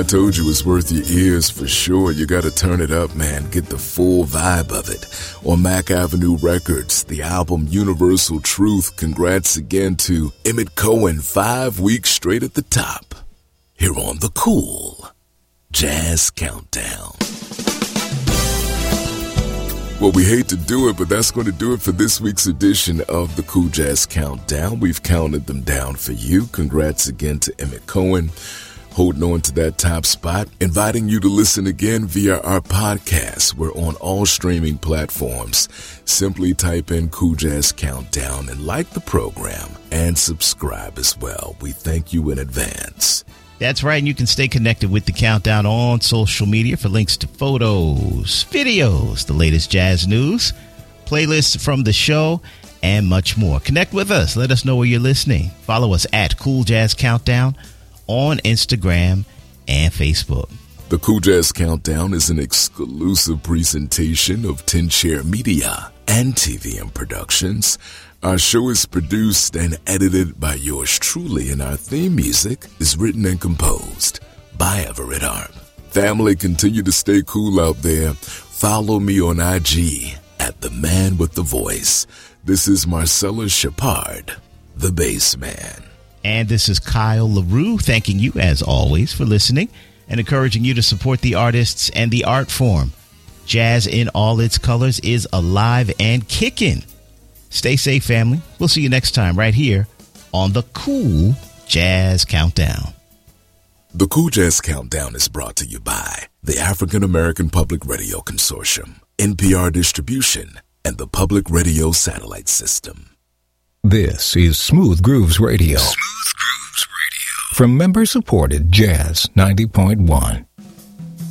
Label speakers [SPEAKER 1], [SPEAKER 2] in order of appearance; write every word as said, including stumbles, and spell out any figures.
[SPEAKER 1] I told you it's worth your ears for sure. You gotta turn it up, man. Get the full vibe of it. On Mac Avenue Records, the album Universal Truth. Congrats again to Emmett Cohen, five weeks straight at the top. Here on the Cool Jazz Countdown. Well, we hate to do it, but that's going to do it for this week's edition of the Cool Jazz Countdown. We've counted them down for you. Congrats again to Emmett Cohen, holding on to that top spot. Inviting you to listen again via our podcast. We're on all streaming platforms. Simply type in Cool Jazz Countdown and like the program and subscribe as well. We thank you in advance.
[SPEAKER 2] That's right, and you can stay connected with the Countdown on social media for links to photos, videos, the latest jazz news, playlists from the show, and much more. Connect with us. Let us know where you're listening. Follow us at Cool Jazz Countdown on Instagram and Facebook.
[SPEAKER 1] The Cool Jazz Countdown is an exclusive presentation of ten Chair Media and T V M Productions. Our show is produced and edited by yours truly, and our theme music is written and composed by Everett Arp. Family, continue to stay cool out there. Follow me on I G at The Man With The Voice. This is Marcellus Shepard, the Bass Man.
[SPEAKER 2] And this is Kyle LaRue, thanking you, as always, for listening and encouraging you to support the artists and the art form. Jazz in all its colors is alive and kicking. Stay safe, family. We'll see you next time right here on the Cool Jazz Countdown.
[SPEAKER 1] The Cool Jazz Countdown is brought to you by the African American Public Radio Consortium, N P R Distribution, and the Public Radio Satellite System.
[SPEAKER 3] This is Smooth Grooves Radio.
[SPEAKER 1] Smooth Grooves Radio.
[SPEAKER 3] From member-supported Jazz ninety point one.